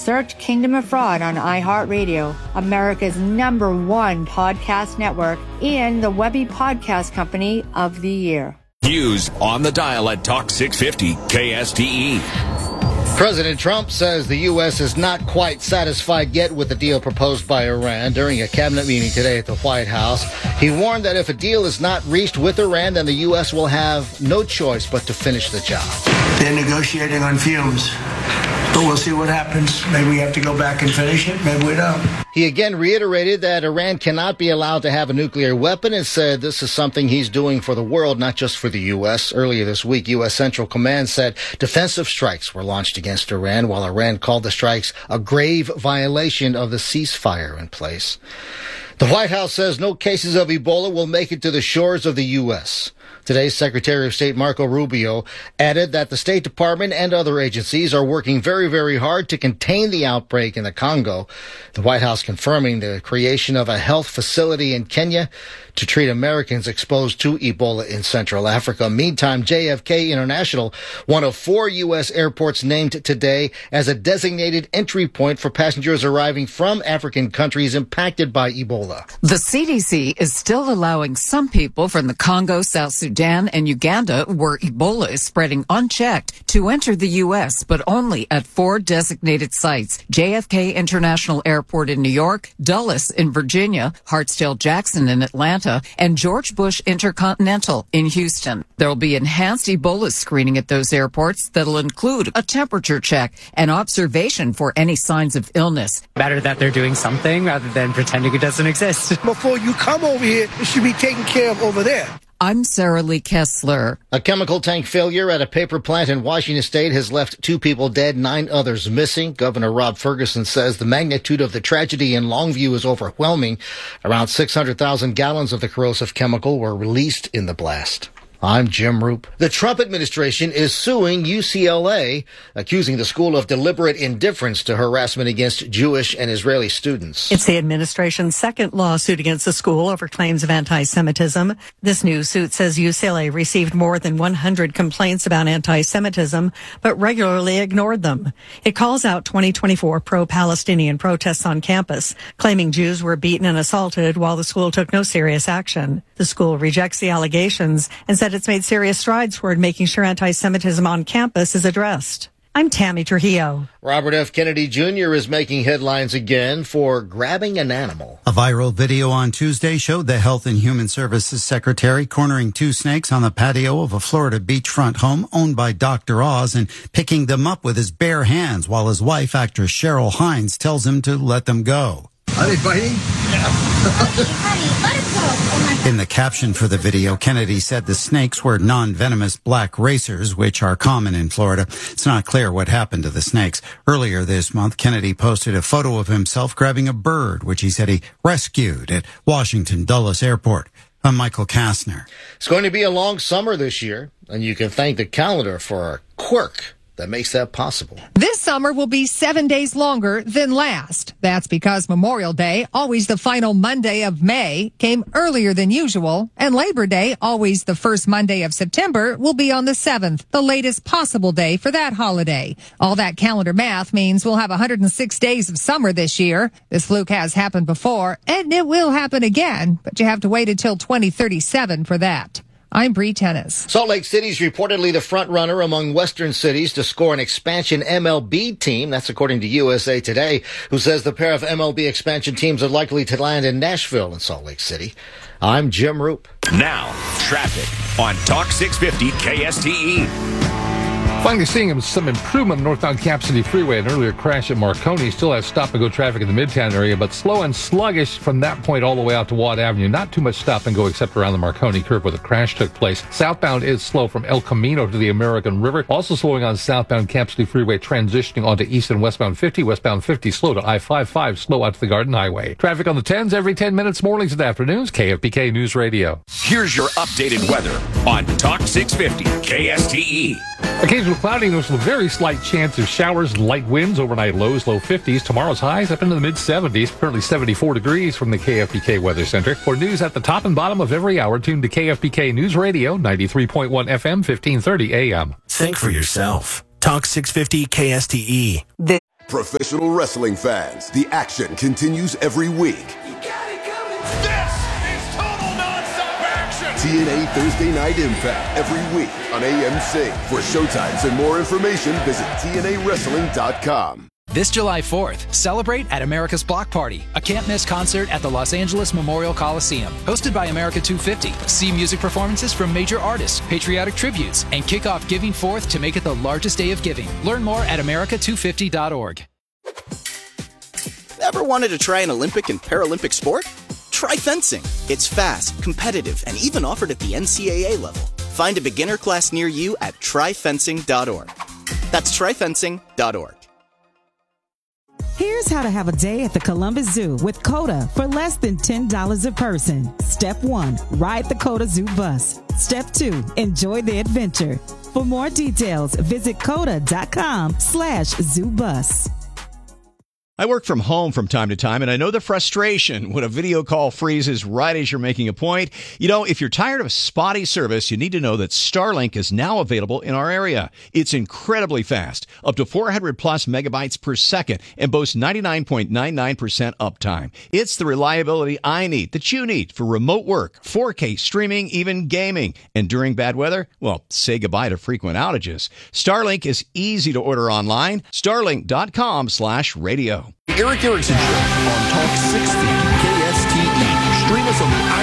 Search Kingdom of Fraud on iHeartRadio, America's #1 podcast network, and the Webby Podcast Company of the Year. News on the dial at Talk 650 KSTE. President Trump says the U.S. is not quite satisfied yet with the deal proposed by Iran. During a cabinet meeting today at the White House, he warned that if a deal is not reached with Iran, then the U.S. will have no choice but to finish the job. They're negotiating on fumes, but we'll see what happens. Maybe we have to go back and finish it. Maybe we don't. He again reiterated that Iran cannot be allowed to have a nuclear weapon and said this is something he's doing for the world, not just for the U.S. Earlier this week, U.S. Central Command said defensive strikes were launched against Iran, while Iran called the strikes a grave violation of the ceasefire in place. The White House says no cases of Ebola will make it to the shores of the U.S. Today, Secretary of State Marco Rubio added that the State Department and other agencies are working very, very hard to contain the outbreak in the Congo. The White House confirming the creation of a health facility in Kenya to treat Americans exposed to Ebola in Central Africa. Meantime, JFK International, one of 4 U.S. airports named today as a designated entry point for passengers arriving from African countries impacted by Ebola. The CDC is still allowing some people from the Congo, South Sudan, and Uganda, where Ebola is spreading unchecked, to enter the U.S., but only at 4 designated sites: JFK International Airport in New York, Dulles in Virginia, Hartsdale-Jackson in Atlanta, and George Bush Intercontinental in Houston. There will be enhanced Ebola screening at those airports that'll include a temperature check and observation for any signs of illness. Better that they're doing something rather than pretending it doesn't exist. Before you come over here, it should be taken care of over there. I'm Sarah Lee Kessler. A chemical tank failure at a paper plant in Washington State has left 2 people dead, 9 others missing. Governor Rob Ferguson says the magnitude of the tragedy in Longview is overwhelming. Around 600,000 gallons of the corrosive chemical were released in the blast. I'm Jim Roop. The Trump administration is suing UCLA, accusing the school of deliberate indifference to harassment against Jewish and Israeli students. It's the administration's second lawsuit against the school over claims of anti-Semitism. This new suit says UCLA received more than 100 complaints about anti-Semitism, but regularly ignored them. It calls out 2024 pro-Palestinian protests on campus, claiming Jews were beaten and assaulted while the school took no serious action. The school rejects the allegations and said it's made serious strides toward making sure anti-Semitism on campus is addressed. I'm Tammy Trujillo. Robert F. Kennedy Jr. is making headlines again for grabbing an animal. A viral video on Tuesday showed the Health and Human Services Secretary cornering 2 snakes on the patio of a Florida beachfront home owned by Dr. Oz and picking them up with his bare hands while his wife, actress Cheryl Hines, tells him to let them go. Are they biting? Honey, let us go. In the caption for the video, Kennedy said the snakes were non-venomous black racers, which are common in Florida. It's not clear what happened to the snakes. Earlier this month, Kennedy posted a photo of himself grabbing a bird, which he said he rescued at Washington Dulles Airport. I'm Michael Kastner. It's going to be a long summer this year, and you can thank the calendar for a quirk that makes that possible. This summer will be 7 days longer than last. That's because Memorial Day, always the final Monday of May, came earlier than usual, and Labor Day, always the first Monday of September, will be on the 7th, the latest possible day for that holiday. All that calendar math means we'll have 106 days of summer this year. This fluke has happened before, and it will happen again, but you have to wait until 2037 for that. I'm Bree Tennis. Salt Lake City is reportedly the front runner among Western cities to score an expansion MLB team. That's according to USA Today, who says the pair of MLB expansion teams are likely to land in Nashville and Salt Lake City. I'm Jim Roop. Now, traffic on Talk 650 KSTE. Finally seeing some improvement on northbound Cap City Freeway. An earlier crash at Marconi still has stop-and-go traffic in the Midtown area, but slow and sluggish from that point all the way out to Watt Avenue. Not too much stop-and-go except around the Marconi curve where the crash took place. Southbound is slow from El Camino to the American River. Also slowing on southbound Cap City Freeway, transitioning onto east and westbound 50. Westbound 50 slow to I-55, slow out to the Garden Highway. Traffic on the 10s every 10 minutes, mornings and afternoons. KFBK News Radio. Here's your updated weather on Talk 650 KSTE. Occasional cloudiness with a very slight chance of showers and light winds. Overnight lows, low 50s. Tomorrow's highs up into the mid-70s. Currently 74 degrees from the KFBK Weather Center. For news at the top and bottom of every hour, tune to KFBK News Radio, 93.1 FM, 1530 AM. Think for yourself. Talk 650 KSTE. Professional wrestling fans, the action continues every week. This is total nonstop action. TNA Thursday Night Impact every week on AMC. For showtimes and more information, visit TNAWrestling.com. This July 4th, celebrate at America's Block Party, a can't-miss concert at the Los Angeles Memorial Coliseum. Hosted by America 250. See music performances from major artists, patriotic tributes, and kick off Giving Forth to make it the largest day of giving. Learn more at America250.org. Ever wanted to try an Olympic and Paralympic sport? Try fencing. It's fast, competitive, and even offered at the NCAA level. Find a beginner class near you at tryfencing.org. That's tryfencing.org. Here's how to have a day at the Columbus Zoo with COTA for less than $10 a person. Step 1, ride the COTA Zoo bus. Step 2, enjoy the adventure. For more details, visit COTA.com/zoobus. I work from home from time to time, and I know the frustration when a video call freezes right as you're making a point. You know, if you're tired of spotty service, you need to know that Starlink is now available in our area. It's incredibly fast, up to 400 plus megabytes per second, and boasts 99.99% uptime. It's the reliability I need, that you need, for remote work, 4K streaming, even gaming. And during bad weather, well, say goodbye to frequent outages. Starlink is easy to order online. Starlink.com/radio. The Eric Erickson Show on Talk 650 KSTE. Stream us on the